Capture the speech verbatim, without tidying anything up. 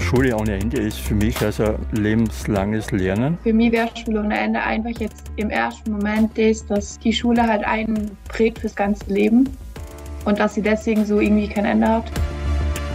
Schule ohne Ende ist für mich also lebenslanges Lernen. Für mich wäre Schule ohne Ende einfach jetzt im ersten Moment das, dass die Schule halt einen prägt fürs ganze Leben und dass sie deswegen so irgendwie kein Ende hat.